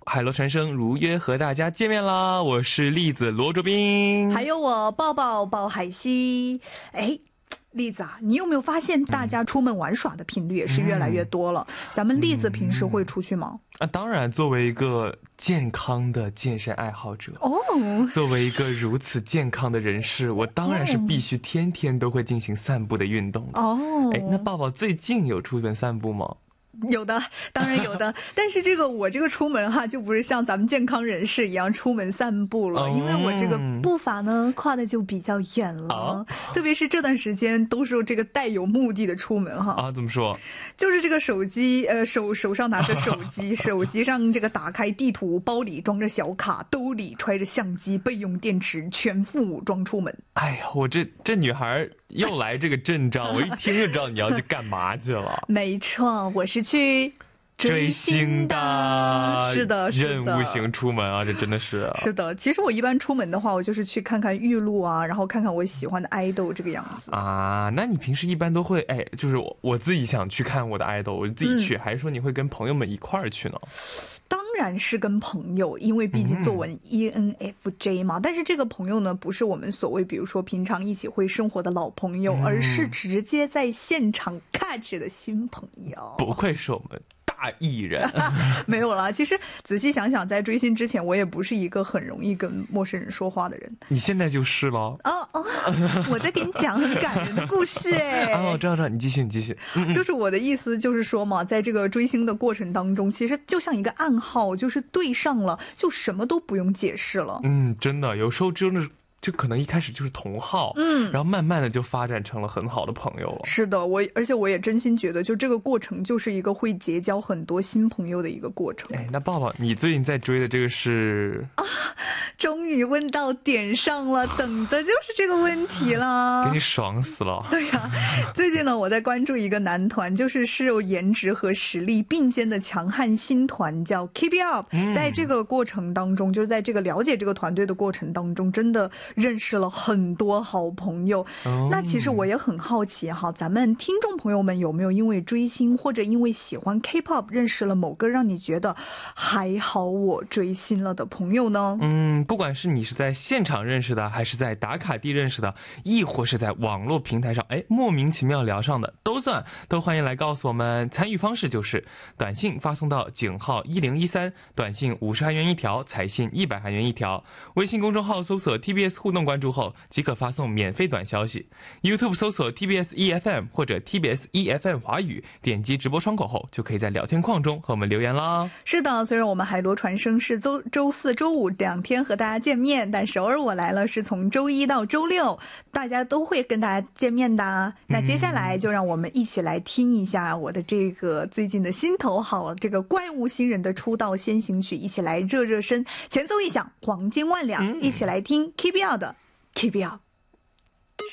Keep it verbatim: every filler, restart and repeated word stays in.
海螺传声如约和大家见面啦！我是栗子罗卓斌， 还有我抱抱抱海西。哎，栗子啊，你有没有发现大家出门玩耍的频率也是越来越多了？嗯、咱们栗子平时会出去吗？ 啊，当然，作为一个健康的健身爱好者哦， 作为一个如此健康的人士，我当然是必须天天都会进行散步的运动的。 哦， 哎，那抱抱最近有出门散步吗？ 有的，当然有的，但是这个我这个出门哈，就不是像咱们健康人士一样出门散步了，因为我这个步伐呢跨的就比较远了，啊、特别是这段时间都是这个带有目的的出门哈。 啊，怎么说？ 就是这个手机，呃，手手上拿着手机，手机上这个打开地图，包里装着小卡，兜里揣着相机、备用电池，全副武装出门。 哎呀，我这这女孩又来这个阵仗，我一听就知道你要去干嘛去了。 没错，我是去追星的， 是的，是的， 任务型出门啊，这真的是、啊、 是的。其实我一般出门的话，我就是去看看玉露啊，然后看看我喜欢的爱豆这个样子啊。那你平时一般都会哎，就是我我自己想去看我的爱豆，我就自己去、嗯，还是说你会跟朋友们一块儿去呢？ 当然是跟朋友，因为毕竟作为 E N F J 嘛、嗯、但是这个朋友呢不是我们所谓比如说平常一起会生活的老朋友、嗯、而是直接在现场 catch 的新朋友。 不愧是我们大艺人没有啦，其实仔细想想，在追星之前我也不是一个很容易跟陌生人说话的人。 你现在就是了。 哦哦，我在给你讲很感人的故事哎。 哦，我知道知道，你继续你继续、 嗯、就是我的意思就是说嘛，在这个追星的过程当中，其实就像一个暗号，就是对上了就什么都不用解释了。 嗯，真的有时候真的是就可能一开始就是同号，嗯，然后慢慢的就发展成了很好的朋友了。 是的，我而且我也真心觉得，就这个过程就是一个会结交很多新朋友的一个过程。 哎，那抱抱，你最近在追的这个是啊？终于问到点上了，等的就是这个问题了， 给你爽死了。 对呀、啊，最近呢，我在关注一个男团，就是是有颜值和实力并肩的强悍新团，叫 Keep It Up、嗯。在这个过程当中，就是在这个了解这个团队的过程当中，真的认识了很多好朋友。哦、那其实我也很好奇哈，咱们听众朋友们有没有因为追星或者因为喜欢 K-pop 认识了某个让你觉得还好我追星了的朋友呢？ 嗯，不管是你是在现场认识的，还是在打卡地认识的，亦或是在网络平台上哎莫名其妙聊上的，都算，都欢迎来告诉我们。参与方式就是短信发送到井号一零一三，短信五十韩元一条，彩信一百韩元一条。微信公众号搜索 T B S 互动关注后即可发送免费短消息。 YouTube 搜索 T B S E F M 或者 T B S E F M 华语，点击直播窗口后就可以在聊天框中和我们留言啦。 是的，虽然我们海螺传声是周周四周五两天和大家见面，但首尔我来了是从周一到周六，大家都会跟大家见面的。那接下来就让我们一起来听一下我的这个最近的心头好这个怪物新人的出道先行曲，一起来热热身。前奏一响，黄金万两、嗯、一起来听 Keep It Up 的 Keep It Up。